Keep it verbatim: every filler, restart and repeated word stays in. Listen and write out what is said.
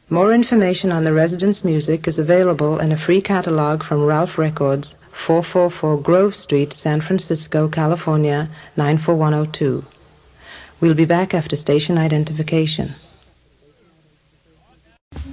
More information on the residence music is available in a free catalog from Ralph Records, four forty-four Grove Street, San Francisco, California, nine four one oh two. We'll be back after station identification.